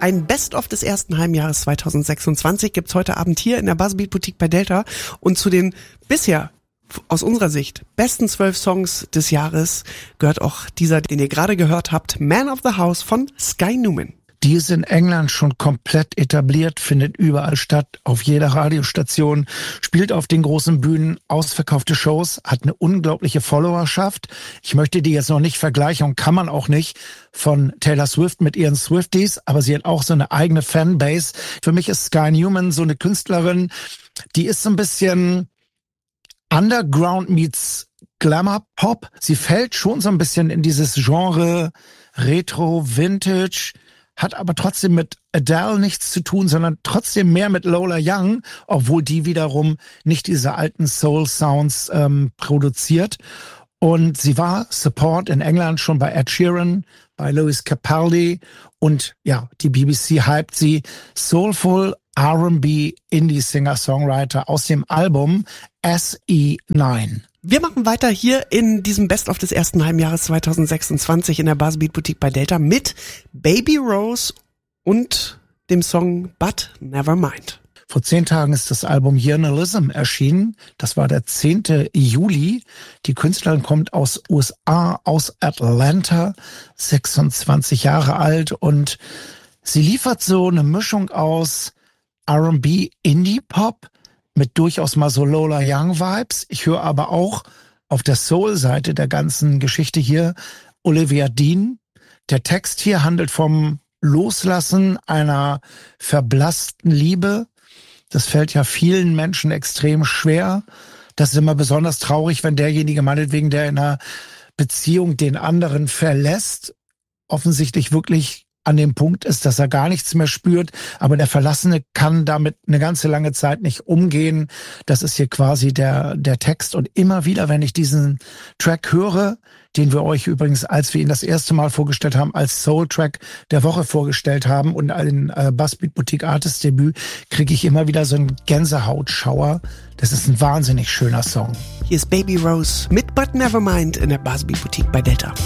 Ein Best-of des ersten Halbjahres 2026 gibt's heute Abend hier in der Buzzbeat Boutique bei Delta. Und zu den bisher aus unserer Sicht besten 12 Songs des Jahres gehört auch dieser, den ihr gerade gehört habt, Man of the House von Sky Newman. Die ist in England schon komplett etabliert, findet überall statt, auf jeder Radiostation, spielt auf den großen Bühnen, ausverkaufte Shows, hat eine unglaubliche Followerschaft. Ich möchte die jetzt noch nicht vergleichen und kann man auch nicht von Taylor Swift mit ihren Swifties, aber sie hat auch so eine eigene Fanbase. Für mich ist Sky Newman so eine Künstlerin, die ist so ein bisschen Underground meets Glamour Pop. Sie fällt schon so ein bisschen in dieses Genre Retro, Vintage, hat aber trotzdem mit Adele nichts zu tun, sondern trotzdem mehr mit Lola Young, obwohl die wiederum nicht diese alten Soul-Sounds produziert. Und sie war Support in England schon bei Ed Sheeran, bei Lewis Capaldi und ja, die BBC hypt sie. Soulful R&B Indie-Singer-Songwriter aus dem Album SE9. Wir machen weiter hier in diesem Best-of des ersten Halbjahres 2026 in der Buzzbeat Boutique bei Delta mit Baby Rose und dem Song But Never Mind. Vor 10 Tagen ist das Album Journalism erschienen. Das war der 10. Juli. Die Künstlerin kommt aus USA, aus Atlanta, 26 Jahre alt und sie liefert so eine Mischung aus R&B, Indie-Pop mit durchaus mal so Lola Young-Vibes. Ich höre aber auch auf der Soul-Seite der ganzen Geschichte hier Olivia Dean. Der Text hier handelt vom Loslassen einer verblassten Liebe. Das fällt ja vielen Menschen extrem schwer. Das ist immer besonders traurig, wenn derjenige meinetwegen, der in einer Beziehung den anderen verlässt, offensichtlich wirklich an dem Punkt ist, dass er gar nichts mehr spürt, aber der Verlassene kann damit eine ganze lange Zeit nicht umgehen. Das ist hier quasi der Text und immer wieder, wenn ich diesen Track höre, den wir euch übrigens, als wir ihn das erste Mal vorgestellt haben, als Soul-Track der Woche vorgestellt haben und ein Buzzbeat Boutique Artist Debüt, kriege ich immer wieder so einen Gänsehautschauer. Das ist ein wahnsinnig schöner Song. Hier ist Baby Rose mit But Never Mind in der Buzzbeat Boutique bei Delta.